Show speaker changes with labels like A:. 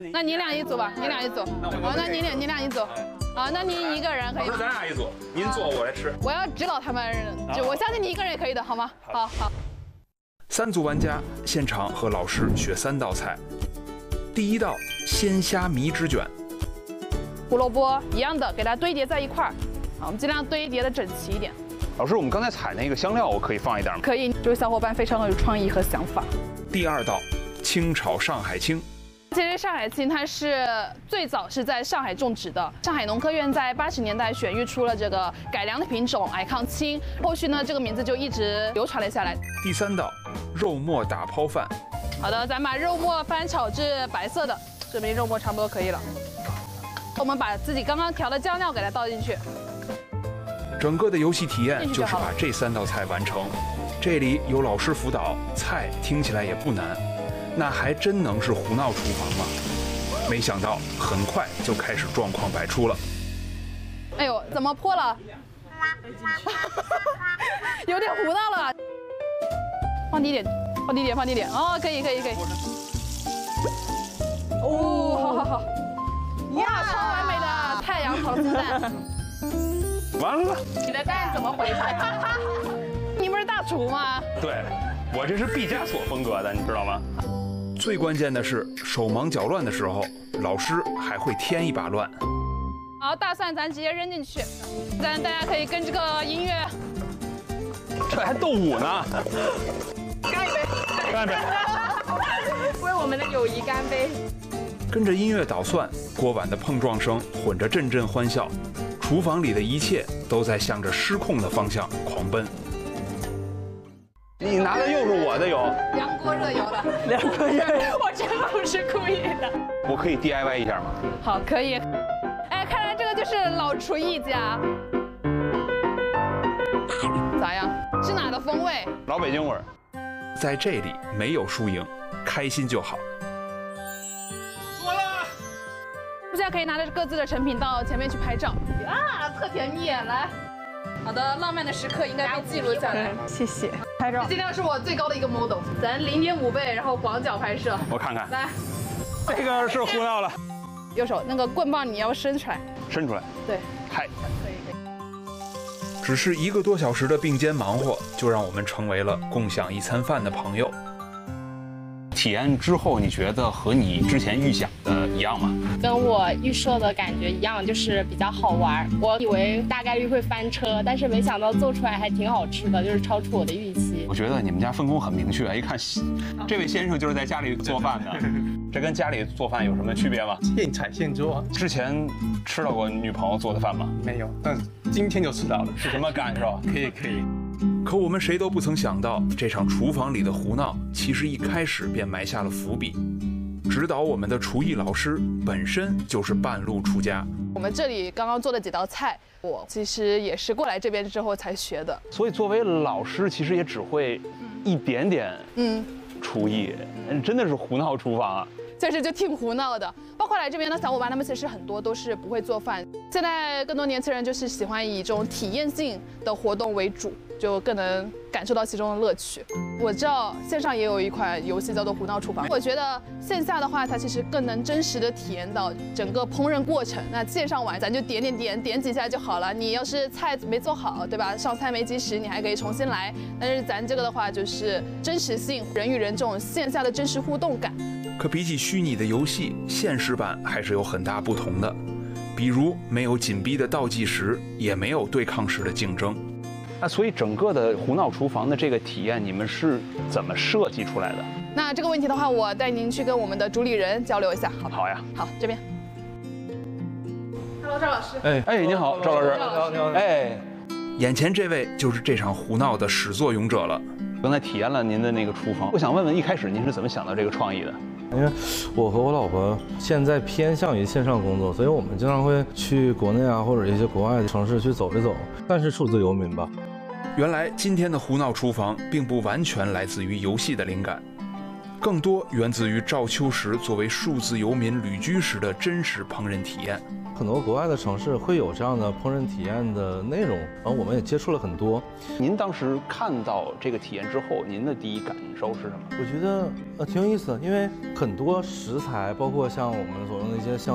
A: 那你俩一组吧，你俩一组。好，那你俩一组。好，那你一个人可以吗？
B: 咱俩一组，您做我来吃。
A: 我要指导他们，就我相信你一个人也可以的，好吗？好。
C: 3组玩家现场和老师学3道菜。第一道鲜虾米纸卷，
A: 胡萝卜一样的，给它堆叠在一块儿。好，我们尽量堆叠的整齐一点。
B: 老师，我们刚才采那个香料，我可以放一点吗？
A: 可以，这位小伙伴非常的有创意和想法。
C: 第2道清炒上海青。
A: 其实上海青它是最早是在上海种植的，上海农科院在80年代选育出了这个改良的品种矮抗青，后续呢这个名字就一直流传了下来。
C: 第3道肉末打抛饭。
A: 好的，咱把肉末翻炒至白色的，这边肉末差不多可以了。我们把自己刚刚调的酱料给它倒进去。
C: 整个的游戏体验就是把这3道菜完成。这里有老师辅导，菜听起来也不难。那还真能是胡闹厨房吗？没想到很快就开始状况百出了。
A: 哎呦，怎么破了？有点糊闹了。放低点，放低点，放低点。哦，可以。哦，好。哇，超完美的太阳糖鸡蛋。
B: 完了，
A: 你的蛋怎么回事？你不是大厨吗？
B: 对，我这是毕加索风格的，你知道吗？
C: 最关键的是，手忙脚乱的时候，老师还会添一把乱。
A: 好，大蒜咱直接扔进去，大家可以跟这个音乐。
B: 这还斗舞呢！
A: 干一杯！
B: 干一杯！
A: 为我们的友谊干杯！
C: 跟着音乐捣蒜，锅碗的碰撞声混着阵阵欢笑，厨房里的一切都在向着失控的方向狂奔。
B: 你拿的又是我的油，
A: 2锅热油的
D: 2锅热油，
A: 我真不是故意的。
B: 我可以 DIY 一下吗？
A: 好，可以。哎，看来这个就是老厨艺家。咋样？是哪的风味？
B: 老北京味儿。
C: 在这里没有输赢，开心就好。
B: 做了。
A: 现在可以拿着各自的成品到前面去拍照啊，特甜蜜！来。好的，浪漫的时刻应该被记录下来。
D: 谢谢。拍照。
A: 尽量是我最高的一个 model， 咱0.5倍，然后广角拍摄。
B: 我看看。
A: 来，
B: 这个是胡闹了。
A: 右手那个棍棒你要伸出来。
B: 伸出来。
A: 对。
B: 嗨。
A: 可以。
C: 只是1个多小时的并肩忙活，就让我们成为了共享一餐饭的朋友。
B: 体验之后，你觉得和你之前预想的一样吗？
E: 跟我预设的感觉一样，就是比较好玩。我以为大概率会翻车，但是没想到做出来还挺好吃的，就是超出我的预期。
B: 我觉得你们家分工很明确，一看这位先生就是在家里做饭的，这跟家里做饭有什么区别吗？
F: 现采现做。
B: 之前吃到过女朋友做的饭吗？
F: 没有，但是今天就吃到了，
B: 是什么感受？
F: 可以。
C: 可我们谁都不曾想到，这场厨房里的胡闹其实一开始便埋下了伏笔。指导我们的厨艺老师本身就是半路出家。
A: 我们这里刚刚做的几道菜，我其实也是过来这边之后才学的。
B: 所以作为老师，其实也只会一点点厨艺，真的是胡闹厨房啊。
A: 确实就挺胡闹的，包括来这边的小伙伴，他们其实很多都是不会做饭。现在更多年轻人就是喜欢以这种体验性的活动为主，就更能感受到其中的乐趣。我知道线上也有一款游戏叫做《胡闹厨房》，我觉得线下的话，它其实更能真实的体验到整个烹饪过程。那线上玩，咱就点几下就好了。你要是菜没做好，对吧？上菜没及时，你还可以重新来。但是咱这个的话，就是真实性，人与人这种线下的真实互动感。
C: 可比起虚拟的游戏，现实版还是有很大不同的。比如没有紧逼的倒计时，也没有对抗式的竞争。
B: 那所以整个的胡闹厨房的这个体验，你们是怎么设计出来的？
A: 那这个问题的话，我带您去跟我们的主理人交流一下。
B: 好呀。
A: 好，这边。Hello， 赵老师。
B: 哎，你好，赵老师。
F: 你好。
B: 哎，
C: 眼前这位就是这场胡闹的始作俑者了。
B: 刚才体验了您的那个厨房，我想问问，一开始您是怎么想到这个创意的？
G: 因为我和我老婆现在偏向于线上工作，所以我们经常会去国内啊或者一些国外的城市去走一走，算是数字游民吧。
C: 原来今天的胡闹厨房并不完全来自于游戏的灵感。 更多源自于赵秋实作为数字游民旅居时的真实烹饪体验。
G: 很多国外的城市会有这样的烹饪体验的内容，然后我们也接触了很多。
B: 您当时看到这个体验之后，您的第一感受是什么？
G: 我觉得挺有意思的，因为很多食材，包括像我们所用的一些像